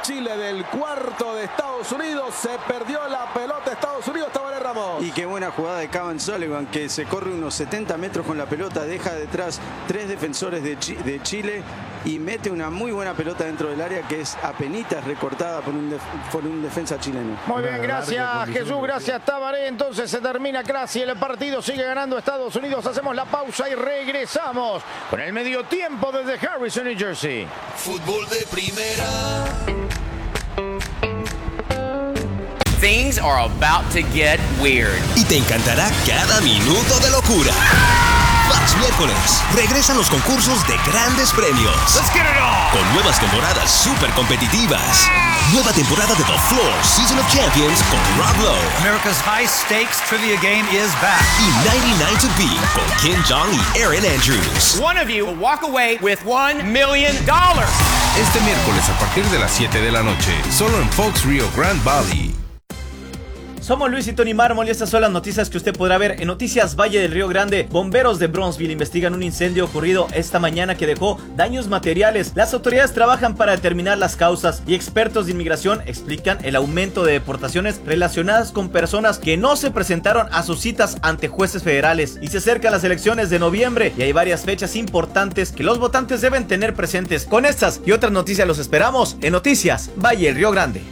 Chile del cuarto de Estados Unidos. Se perdió la pelota Estados Unidos. Tabaré Ramos. Y qué buena jugada de Kevin Sullivan, que se corre unos 70 metros con la pelota, deja detrás 3 defensores de Chile y mete una muy buena pelota dentro del área que es apenitas recortada por un defensa chileno. Muy bien, gracias Jesús, gracias Tabaré. Entonces se termina casi el partido, sigue ganando Estados Unidos. Hacemos la pausa y regresamos con el medio tiempo desde Harrison, New Jersey. Fútbol de primera. Things are about to get weird. Y te encantará cada minuto de locura. Fox Miércoles. Regresan los concursos de grandes premios. Let's get it on. Con nuevas temporadas súper competitivas. Nueva temporada de The Floor Season of Champions con Rob Lowe. America's High Stakes Trivia Game is back. Y 99 to Beat con Kim Jong y Aaron Andrews. One of you will walk away with $1 million. Este miércoles a partir de las 7 de la noche, solo en Fox Rio Grande Valley. Somos Luis y Tony Mármol y estas son las noticias que usted podrá ver en Noticias Valle del Río Grande. Bomberos de Bronzeville investigan un incendio ocurrido esta mañana que dejó daños materiales. Las autoridades trabajan para determinar las causas y expertos de inmigración explican el aumento de deportaciones relacionadas con personas que no se presentaron a sus citas ante jueces federales. Y se acercan las elecciones de noviembre y hay varias fechas importantes que los votantes deben tener presentes. Con estas y otras noticias los esperamos en Noticias Valle del Río Grande.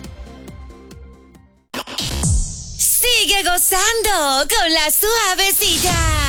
Sigue gozando con la suavecita.